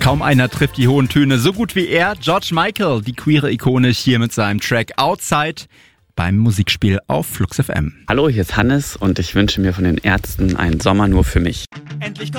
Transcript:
Kaum einer trifft die hohen Töne so gut wie er. George Michael, die queere Ikone, hier mit seinem Track Outside beim Musikspiel auf Flux FM. Hallo, hier ist Hannes und ich wünsche mir von den Ärzten einen Sommer nur für mich. Endlich